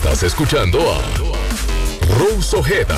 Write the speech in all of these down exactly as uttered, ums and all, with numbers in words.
Estás escuchando a Rose Ojeda.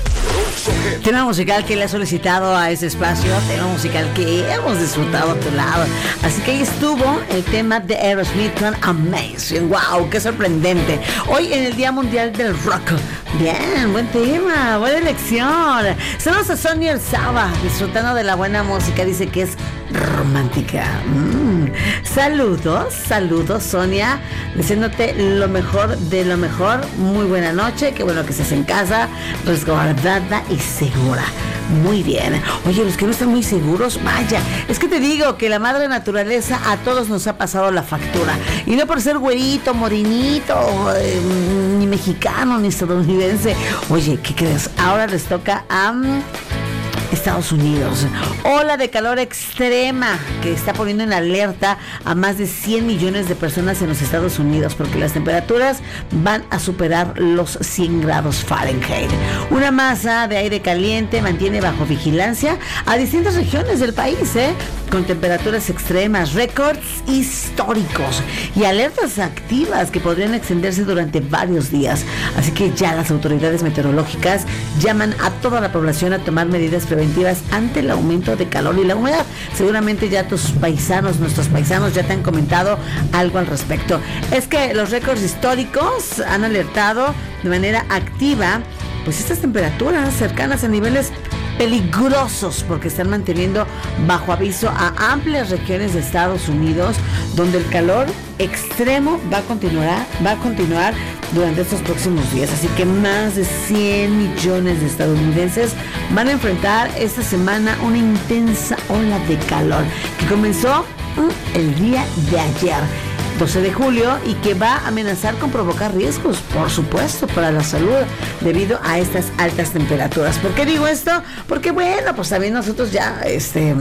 Tema musical que le ha solicitado a ese espacio, tema musical que hemos disfrutado a tu lado. Así que ahí estuvo el tema de Aerosmith con Amazing. ¡Wow! ¡Qué sorprendente! Hoy en el Día Mundial del Rock. Bien, buen tema, buena elección. Saludos a Sonia El Saba, disfrutando de la buena música. Dice que es romántica. Mm. Saludos, saludos Sonia, deseándote lo mejor de lo mejor. Muy buena noche, qué bueno que estés en casa, resguardada y segura. Muy bien. Oye, los que no están muy seguros, vaya, es que te digo que la madre naturaleza a todos nos ha pasado la factura. Y no por ser güerito, morenito, eh, ni mexicano, ni estadounidense. Oye, ¿qué crees? Ahora les toca a... Um, Estados Unidos. Ola de calor extrema que está poniendo en alerta a más de cien millones de personas en los Estados Unidos porque las temperaturas van a superar los cien grados Fahrenheit. Una masa de aire caliente mantiene bajo vigilancia a distintas regiones del país, ¿eh? Con temperaturas extremas, récords históricos y alertas activas que podrían extenderse durante varios días. Así que ya las autoridades meteorológicas llaman a toda la población a tomar medidas preventivas ante el aumento de calor y la humedad. Seguramente ya tus paisanos, nuestros paisanos ya te han comentado algo al respecto. Es que los récords históricos han alertado de manera activa pues estas temperaturas cercanas a niveles peligrosos porque están manteniendo bajo aviso a amplias regiones de Estados Unidos donde el calor extremo va a continuar, va a continuar durante estos próximos días. Así que más de cien millones de estadounidenses van a enfrentar esta semana una intensa ola de calor que comenzó mm, el día de ayer, doce de julio, y que va a amenazar con provocar riesgos, por supuesto, para la salud debido a estas altas temperaturas. ¿Por qué digo esto? Porque bueno, pues también nosotros ya este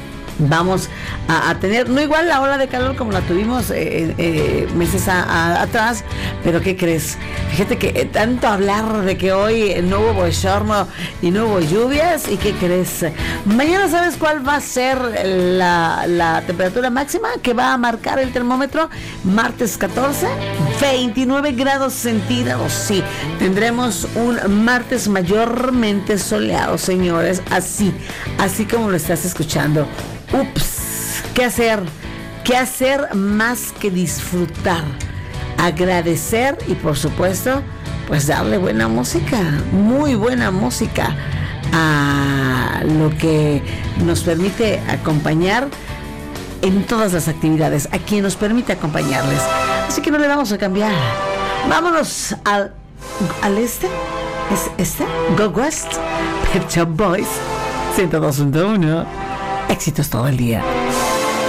vamos a, a tener, no igual la ola de calor como la tuvimos eh, eh, meses a, a, atrás, pero ¿qué crees? Fíjate que eh, tanto hablar de que hoy no hubo bochorno y no hubo lluvias, ¿y qué crees? Mañana, ¿sabes cuál va a ser la, la temperatura máxima que va a marcar el termómetro? Martes catorce, veintinueve grados centígrados. Sí, tendremos un martes mayormente soleado, señores, así, así como lo estás escuchando. Ups, ¿qué hacer? ¿Qué hacer más que disfrutar, agradecer y por supuesto, pues darle buena música, muy buena música a lo que nos permite acompañar en todas las actividades, a quien nos permite acompañarles? Así que no le vamos a cambiar. Vámonos al, al este, ¿es este? Go West, Pet Shop Boys, ciento dos punto uno. Éxitos todo el día.